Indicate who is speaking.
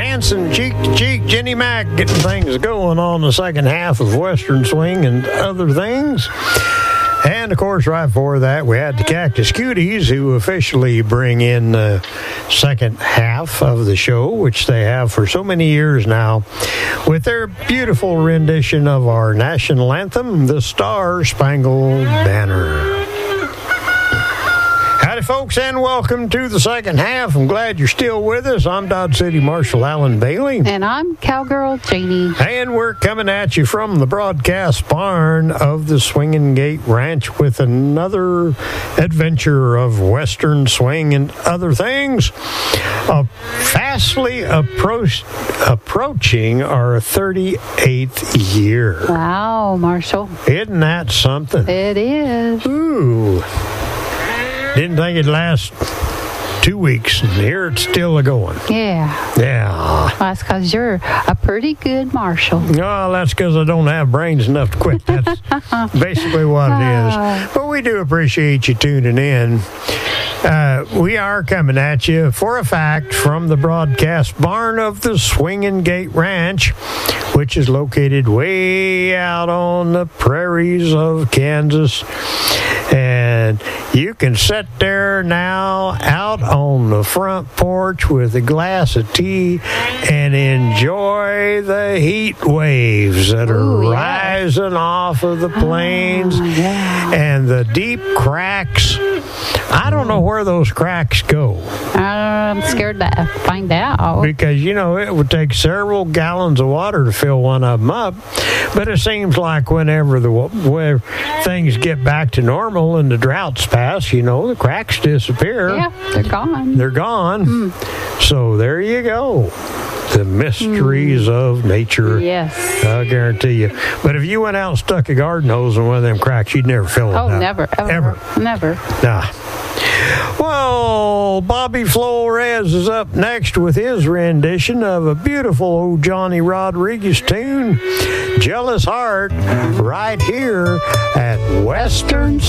Speaker 1: Dancing cheek to cheek, Jenny Mac getting things going on the second half of Western Swing and Other Things. And, of course, right before that, we had the Cactus Cuties, who officially bring in the second half of the show, which they have for so many years now, with their beautiful rendition of our national anthem, The Star Spangled Banner. Howdy, folks, and welcome to the second half. I'm glad you're still with us. I'm Dodge City Marshal Alan Bailey.
Speaker 2: And I'm Cowgirl Janie.
Speaker 1: And we're coming at you from the broadcast barn of the Swingin' Gate Ranch with another adventure of Western Swing and Other Things. Fastly approaching our 38th year.
Speaker 2: Wow, Marshall.
Speaker 1: Isn't that something?
Speaker 2: It is.
Speaker 1: Ooh. Didn't think it'd last 2 weeks, and here it's still a-going.
Speaker 2: Yeah.
Speaker 1: Yeah.
Speaker 2: Well, that's because you're a pretty good marshal.
Speaker 1: Oh, that's because I don't have brains enough to quit. That's basically what it is. But we do appreciate you tuning in. We are coming at you, for a fact, from the broadcast barn of the Swingin' Gate Ranch, which is located way out on the prairies of Kansas. And you can sit there now out on the front porch with a glass of tea and enjoy the heat waves that are rising off of the plains and the deep cracks. I don't know where those cracks go.
Speaker 2: I'm scared to find out.
Speaker 1: Because, you know, it would take several gallons of water to fill one of them up. But it seems like whenever things get back to normal and the droughts pass, you know, the cracks disappear.
Speaker 2: Yeah, they're gone.
Speaker 1: They're gone. So there you go. The mysteries of nature.
Speaker 2: Yes.
Speaker 1: I guarantee you. But if you went out and stuck a garden hose in one of them cracks, you'd never fill it up.
Speaker 2: Oh, never. Ever. Never.
Speaker 1: Nah. Well, Bobby Flores is up next with his rendition of a beautiful old Johnny Rodriguez tune, Jealous Heart, right here at Western